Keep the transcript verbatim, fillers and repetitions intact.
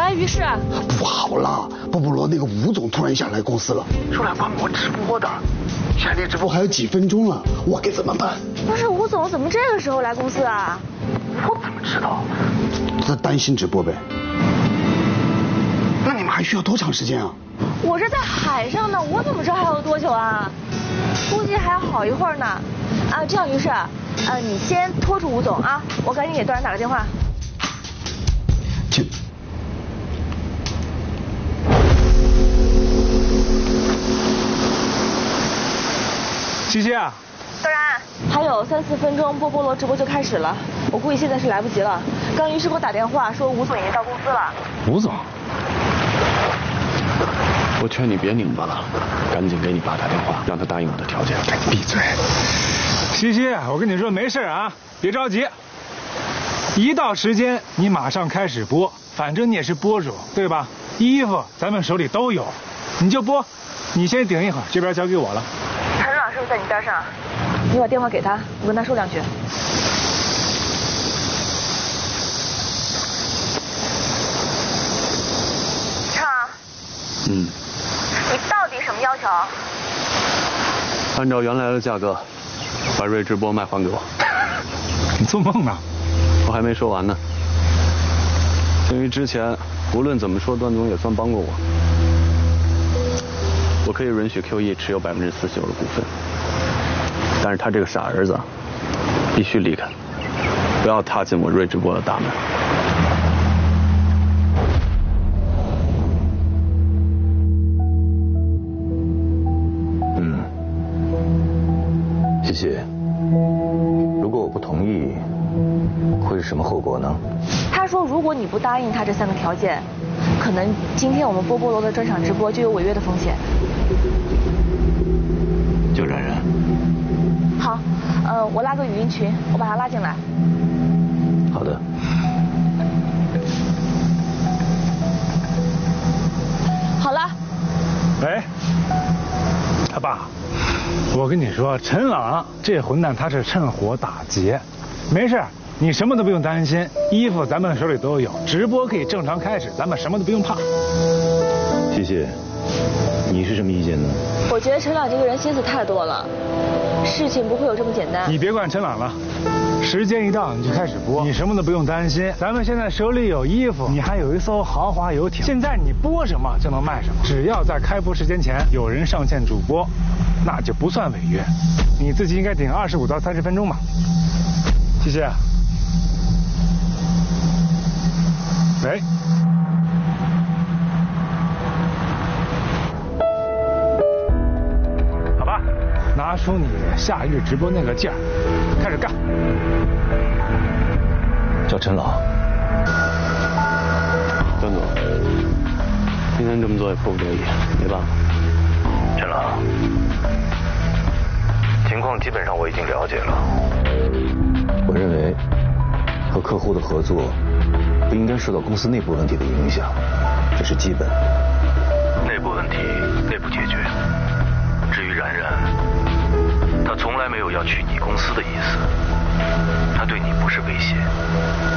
哎，于是不好了，波波罗那个吴总突然想来公司了，说来帮我直播的，现在离直播还有几分钟了，我该怎么办？ 不是吴总怎么这个时候来公司啊？ 我怎么知道？他担心直播呗。那你们还需要多长时间啊？ 我这在海上呢，我怎么知道还有多久啊？估计还要好一会儿呢。啊，这样于是，呃，你先拖住吴总啊，我赶紧给段然打个电话。 请。 西西啊， 段然，还有三四分钟，波波罗直播就开始了，我估计现在是来不及了。刚于是给我打电话说吴总已经到公司了。 吴总， 我劝你别拧巴了，赶紧给你爸打电话，让他答应我的条件。 闭嘴！ 西西，我跟你说没事啊，别着急。一到时间你马上开始播，反正你也是播主，对吧？衣服咱们手里都有，你就播。你先顶一会儿，这边交给我了。 陈朗是不是在你边上？你把电话给他，我跟他说两句。陈朗。 嗯。 你到底什么要求？ 按照原来的价格，把瑞直播卖还给我。 你做梦呢？ 我还没说完呢。因为之前无论怎么说，段总也算帮过我。我可以允许 Q E 持有百分之四十九的股份，但是他这个傻儿子必须离开，不要踏进我瑞直播的大门。 嗯，谢谢。如果我不同意，会是什么后果呢？ 他说，如果你不答应他这三个条件，可能今天我们波波罗的专场直播就有违约的风险。 就冉冉。 好，呃，我拉个语音群，我把他拉进来。 好的。 好了。 喂，他爸，我跟你说，陈朗这混蛋他是趁火打劫，没事。你什么都不用担心，衣服咱们手里都有，直播可以正常开始，咱们什么都不用怕。 谢谢。你是什么意见呢？ 我觉得陈朗这个人心思太多了，事情不会有这么简单。 你别管陈朗了，时间一到你就开始播，你什么都不用担心。咱们现在手里有衣服，你还有一艘豪华游艇，现在你播什么就能卖什么，只要在开播时间前有人上线主播，那就不算违约。你自己应该顶二十五到三十分钟吧。谢谢。喂，好吧，拿出你夏日直播那个劲儿，开始干。 叫陈朗。 段总，今天这么做也迫不得已，没办法。 陈朗，情况基本上我已经了解了。我认为和客户的合作不应该受到公司内部问题的影响，这是基本。内部问题内部解决。至于冉冉，他从来没有要去你公司的意思，他对你不是威胁，